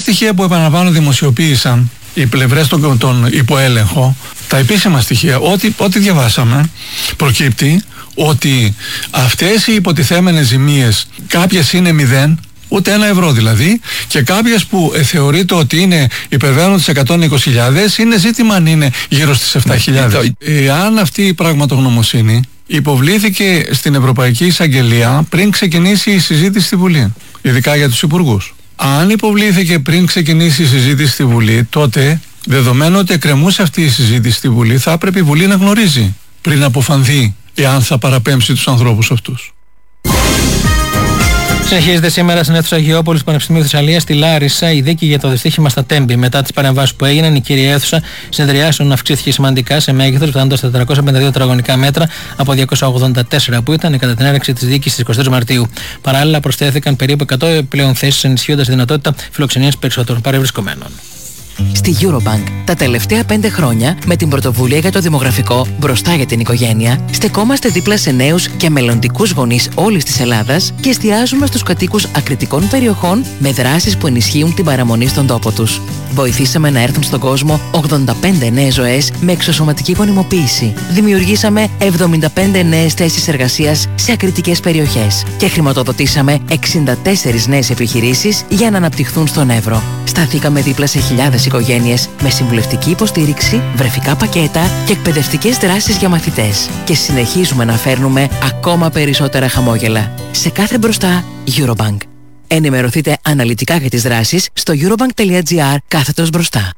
στοιχεία που επαναλαμβάνω δημοσιοποίησαν οι πλευρές των υποέλεγχο, τα επίσημα στοιχεία, ό,τι διαβάσαμε, προκύπτει ότι αυτές οι υποτιθέμενες ζημίες, κάποιες είναι 0, ούτε 1 ευρώ δηλαδή, και κάποιες που θεωρείται ότι υπερβαίνουν τις 120.000, είναι ζήτημα αν είναι γύρω στις 7.000. Εάν αυτή η πραγματογνωμοσύνη υποβλήθηκε στην Ευρωπαϊκή Εισαγγελία πριν ξεκινήσει η συζήτηση στη Βουλή, ειδικά για τους υπουργούς. Αν υποβλήθηκε πριν ξεκινήσει η συζήτηση στη Βουλή, τότε, δεδομένου ότι εκκρεμούσε αυτή η συζήτηση στη Βουλή, θα έπρεπε η Βουλή να γνωρίζει πριν αποφανθεί εάν θα παραπέμψει τους ανθρώπους αυτούς. Συνεχίζεται σήμερα στην αίθουσα Αγιώπολης Πανεπιστημίου Θεσσαλίας στη Λάρισα η δίκη για το δυστύχημα στα Τέμπη. Μετά τις παρεμβάσεις που έγιναν, η κύρια αίθουσα συνεδριάσεων αυξήθηκε σημαντικά σε μέγεθος, φτάνοντας στα 452 τετραγωνικά μέτρα από 284 που ήταν κατά την έναρξη της δίκης στις 23 Μαρτίου. Παράλληλα, προσθέθηκαν περίπου 100 επιπλέον θέσεις, ενισχύοντας τη δυνατότητα φιλοξενίας περισσότερων παρευρισκομένων. Στη Eurobank, τα τελευταία 5 χρόνια, με την πρωτοβουλία για το δημογραφικό μπροστά για την οικογένεια, στεκόμαστε δίπλα σε νέους και μελλοντικούς γονείς όλης της Ελλάδας και εστιάζουμε στους κατοίκους ακριτικών περιοχών με δράσεις που ενισχύουν την παραμονή στον τόπο τους. Βοηθήσαμε να έρθουν στον κόσμο 85 νέες ζωές με εξωσωματική γονιμοποίηση. Δημιουργήσαμε 75 νέες θέσεις εργασίας σε ακριτικές περιοχές και χρηματοδοτήσαμε 64 νέες επιχειρήσεις για να αναπτυχθούν στον Εύρο. Σταθήκαμε δίπλα σε χιλιάδες οικογένειες με συμβουλευτική υποστήριξη, βρεφικά πακέτα και εκπαιδευτικές δράσεις για μαθητές. Και συνεχίζουμε να φέρνουμε ακόμα περισσότερα χαμόγελα. Σε κάθε μπροστά, Eurobank. Ενημερωθείτε αναλυτικά για τις δράσεις στο eurobank.gr/μπροστά.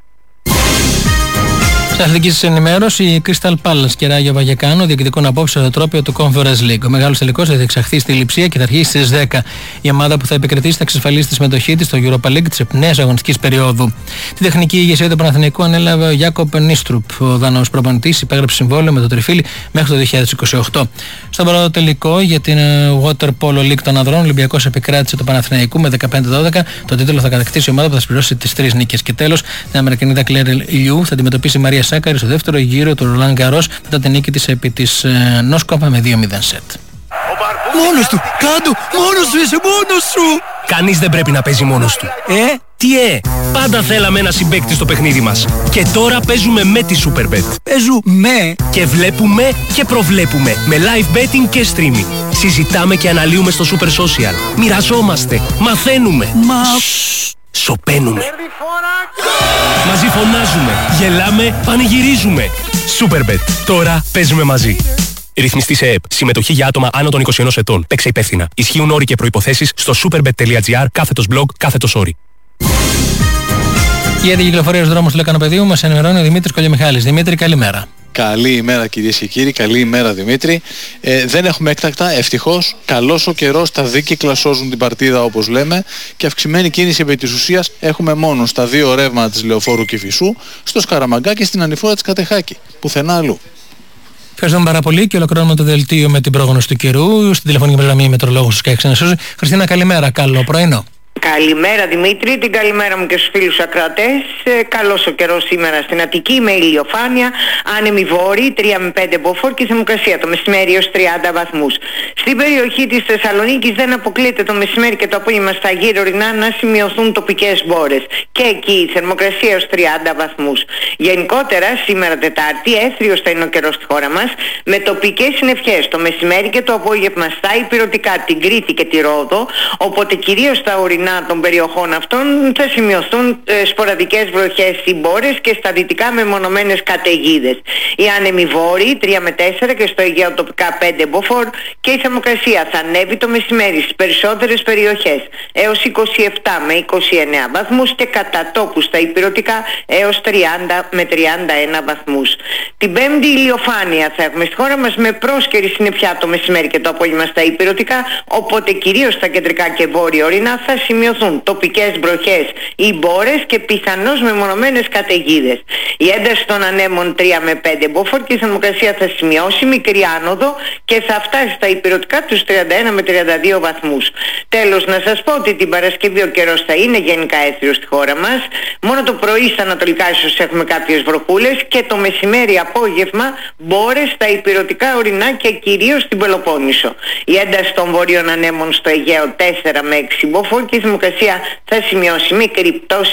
Στην αθλητική σας ενημέρωση, η Crystal Palace και Ράγιο Βαγεκάνο διεκδικούν απόψε το τρόπαιο του Conference League. Ο μεγάλος τελικός θα διεξαχθεί στη Λειψία και θα αρχίσει στις 10. Η ομάδα που θα επικρατήσει θα εξασφαλίσει τη συμμετοχή της στο Europa League της νέας αγωνιστικής περίοδου. Την τεχνική ηγεσία του Παναθηναϊκού ανέλαβε ο Γιάκοπ Νίστρουπ. Ο Δανός προπονητής υπέγραψε συμβόλαιο με το Τριφύλι μέχρι το 2028. Στον πρώτο τελικό για την Water Polo League των ανδρών, ο Ολυμπιακός επικράτησε το Παναθηναϊκού με 15-12. Το τίτλο θα κατακτήσει η ομάδα που θα συμπληρώσει τις 3 νίκες. Και τέλος, την Αμερικανίδα Κλέρ Λιού θα αντιμετωπίσει η Μαρία Σάκαρη στο δεύτερο γύρο του Ρολάν Γκαρός μετά την νίκη της επί της Νόσκοπα με 2-0 σετ. Μόνος του! Κάντο! Μόνος σου είσαι! Μόνος σου! Κανείς δεν πρέπει να παίζει μόνος του. Τι πάντα θέλαμε ένα συμπαίκτη στο παιχνίδι μας. Και τώρα παίζουμε με τη Superbet. Παίζουμε! Και βλέπουμε και προβλέπουμε με live betting και streaming. Συζητάμε και αναλύουμε στο Super Social. Μοιραζόμαστε, μαθαίνουμε. Σωπαίνουμε. Μαζί φωνάζουμε, γελάμε, πανηγυρίζουμε. Superbet. Τώρα παίζουμε μαζί. Ρυθμιστή σε ΕΕΠ. Συμμετοχή για άτομα άνω των 21 ετών. Παίξε υπεύθυνα. Ισχύουν όροι και προϋποθέσεις στο superbet.gr/blog/όροι. Για την κυκλοφορία στους δρόμους του Λεκανοπεδίου μας ενημερώνει ο Δημήτρης Κολιομιχάλης. Δημήτρη, καλημέρα. Καλή ημέρα κυρίες και κύριοι, καλή ημέρα Δημήτρη. Δεν έχουμε έκτακτα, ευτυχώς. Καλός ο καιρός, τα δίκυκλα σώζουν την παρτίδα όπως λέμε και αυξημένη κίνηση επί της ουσίας έχουμε μόνο στα 2 ρεύματα της Λεωφόρου Κηφισού, στο Σκαραμαγκά και στην ανηφόρα της Κατεχάκη. Πουθενά αλλού. Ευχαριστούμε πάρα πολύ και ολοκληρώνουμε το δελτίο με την πρόγνωση του καιρού. Στην τηλεφωνική γραμμή μετρολόγος του Σκάι Ξενεσούζη. Χριστίνα, καλημέρα, καλό πρωινό. Καλημέρα Δημήτρη, την καλημέρα μου και στους φίλους ακροατές. Καλός ο καιρός σήμερα στην Αττική με ηλιοφάνεια, άνεμη βόρειοι 3 με 5 μποφόρ και θερμοκρασία το μεσημέρι έως 30 βαθμούς. Στην περιοχή της Θεσσαλονίκης δεν αποκλείεται το μεσημέρι και το απόγευμα στα γύρω ορεινά να σημειωθούν τοπικές μπόρες. Και εκεί η θερμοκρασία έως 30 βαθμούς. Γενικότερα σήμερα Τετάρτη έθριος θα είναι ο καιρός στη χώρα μας με τοπικές συννεφιές το μεσημέρι και το απόγευμα στα ηπειρωτικά, την Κρήτη και τη Ρόδο, οπότε κυρίως στα ορεινά των περιοχών αυτών θα σημειωθούν σποραδικές βροχές ή μπόρες και στα δυτικά μεμονωμένες καταιγίδες. Οι άνεμοι βόρειοι 3 με 4 και στο Αιγαίο τοπικά 5 μποφόρ και η θερμοκρασία θα ανέβει το μεσημέρι στις περισσότερες περιοχές έως 27 με 29 βαθμούς και κατά τόπου στα ηπειρωτικά έως 30 με 31 βαθμούς. Την Πέμπτη ηλιοφάνεια θα έχουμε στη χώρα μας με πρόσκαιρη συννεφιά το μεσημέρι και το απόγευμα στα ηπειρωτικά, οπότε κυρίως στα κεντρικά και βόρεια ορεινά θα σημειωθούν τοπικές βροχές ή μπόρες και πιθανώς μεμονωμένες καταιγίδες. Η ένταση των ανέμων 3 με 5 μποφόρ και η θερμοκρασία θα σημειώσει μικρή άνοδο και θα φτάσει στα ηπειρωτικά τους 31 με 32 βαθμούς. Τέλος, να σας πω ότι την Παρασκευή ο καιρός θα είναι γενικά έθριος στη χώρα μας. Μόνο το πρωί στα ανατολικά ίσως έχουμε κάποιες βροχούλες και το μεσημέρι απόγευμα μπόρες στα ηπειρωτικά ορεινά και κυρίως στην Πελοπόννησο. Η ένταση των βορείων ανέμων στο Αιγαίο 4 με 6 μποφόρ και η θερμοκρασία θα σημειώσει μικρή πτώση